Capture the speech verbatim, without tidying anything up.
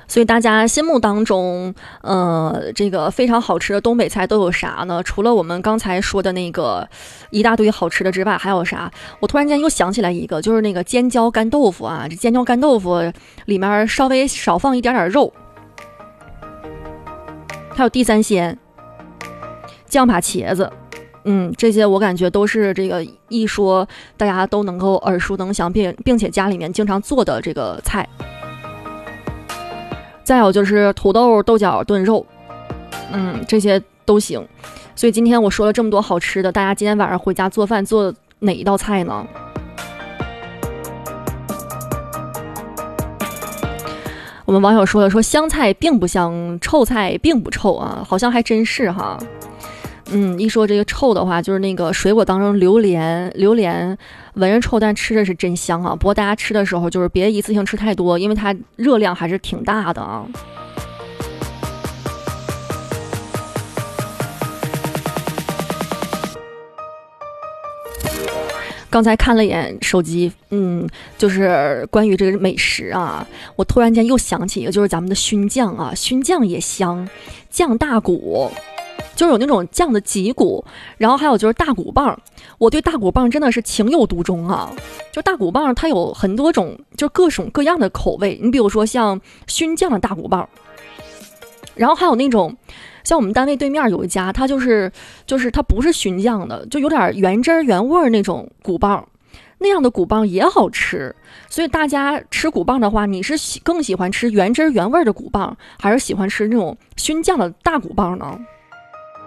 所以大家心目当中，呃，这个非常好吃的东北菜都有啥呢？除了我们刚才说的那个一大堆好吃的之外，还有啥？我突然间又想起来一个，就是那个尖椒干豆腐啊。这尖椒干豆腐里面稍微少放一点点肉，还有地三鲜、酱扒茄子。嗯，这些我感觉都是这个一说大家都能够耳熟能详，并并且家里面经常做的这个菜。再有就是土豆、豆角炖肉，嗯，这些都行。所以今天我说了这么多好吃的，大家今天晚上回家做饭做哪一道菜呢？我们网友说了，说香菜并不香，臭菜并不臭啊，好像还真是哈。嗯，一说这个臭的话，就是那个水果当中榴莲，榴莲闻着臭，但吃着是真香啊。不过大家吃的时候就是别一次性吃太多，因为它热量还是挺大的啊。刚才看了一眼手机，嗯，就是关于这个美食啊，我突然间又想起一个，就是咱们的熏酱啊，熏酱也香，酱大骨。就是有那种酱的脊骨，然后还有就是大骨棒。我对大骨棒真的是情有独钟啊！就大骨棒它有很多种，就各种各样的口味。你比如说像熏酱的大骨棒，然后还有那种像我们单位对面有一家，它就是就是它不是熏酱的，就有点原汁原味那种骨棒。那样的骨棒也好吃，所以大家吃骨棒的话，你是喜更喜欢吃原汁原味的骨棒，还是喜欢吃那种熏酱的大骨棒呢？